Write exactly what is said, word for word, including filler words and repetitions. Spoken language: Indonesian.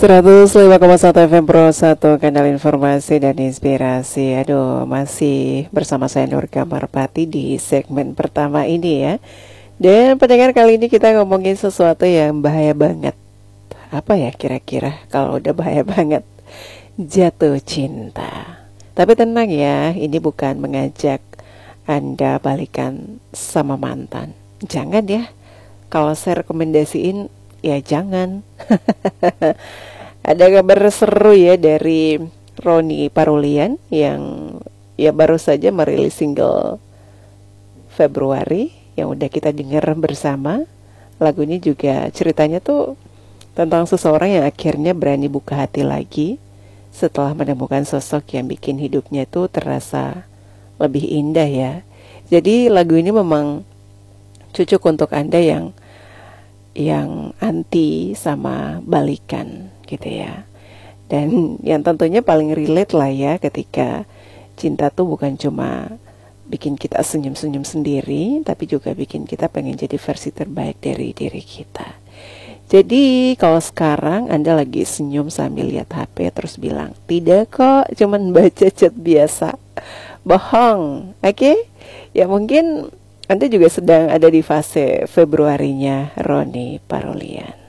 seratus lima koma satu F M Pro satu, kanal informasi dan inspirasi. Aduh, masih bersama saya Nurga Marpati di segmen pertama ini ya. Dan pendengar, kali ini kita ngomongin sesuatu yang bahaya banget. Apa ya kira-kira kalau udah bahaya banget? Jatuh cinta. Tapi tenang ya, ini bukan mengajak Anda balikan sama mantan. Jangan ya. Kalau saya rekomendasiin, ya jangan. Ada kabar seru ya dari Ronny Parulian yang ya baru saja merilis single Februari yang udah kita dengar bersama. Lagu ini juga ceritanya tuh tentang seseorang yang akhirnya berani buka hati lagi setelah menemukan sosok yang bikin hidupnya itu terasa lebih indah ya. Jadi lagu ini memang cocok untuk Anda yang yang anti sama balikan gitu ya. Dan yang tentunya paling relate lah ya, ketika cinta tuh bukan cuma bikin kita senyum-senyum sendiri, tapi juga bikin kita pengen jadi versi terbaik dari diri kita. Jadi kalau sekarang Anda lagi senyum sambil lihat H P terus bilang, tidak kok, cuman baca chat biasa, bohong. Oke okay? Ya mungkin Anda juga sedang ada di fase Februarinya Ronny Parulian.